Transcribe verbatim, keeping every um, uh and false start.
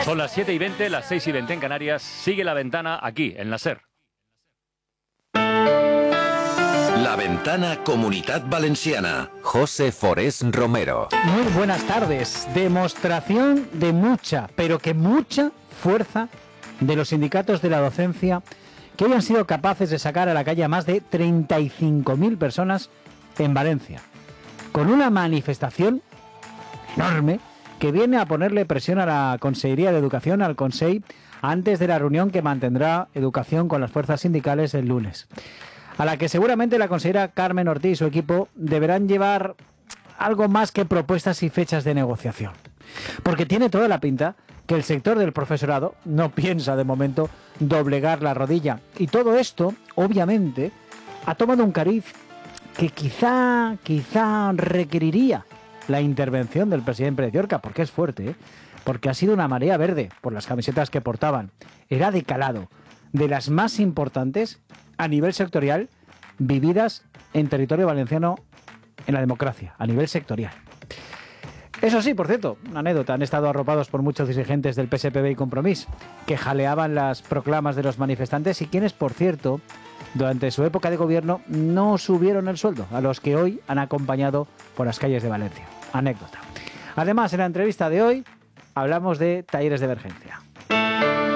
Son las siete y veinte, las seis y veinte en Canarias. Sigue La Ventana aquí, en la SER. La Ventana Comunitat Valenciana. José Forés Romero. Muy buenas tardes. Demostración de mucha, pero que mucha fuerza de los sindicatos de la docencia que hoy han sido capaces de sacar a la calle a más de treinta y cinco mil personas en Valencia, con una manifestación enorme que viene a ponerle presión a la Consellería de Educación, al Consell, antes de la reunión que mantendrá Educación con las fuerzas sindicales el lunes, a la que seguramente la consejera Carmen Ortiz y su equipo deberán llevar algo más que propuestas y fechas de negociación. Porque tiene toda la pinta que el sector del profesorado no piensa de momento doblegar la rodilla. Y todo esto, obviamente, ha tomado un cariz que quizá, quizá requeriría la intervención del presidente de Llorca, porque es fuerte, ¿eh? Porque ha sido una marea verde por las camisetas que portaban. Era de calado, de las más importantes a nivel sectorial vividas en territorio valenciano en la democracia, a nivel sectorial. Eso sí, por cierto, una anécdota, han estado arropados por muchos dirigentes del P S P B y Compromís, que jaleaban las proclamas de los manifestantes y quienes, por cierto, durante su época de gobierno no subieron el sueldo a los que hoy han acompañado por las calles de Valencia. Anécdota. Además, en la entrevista de hoy hablamos de talleres de emergencia.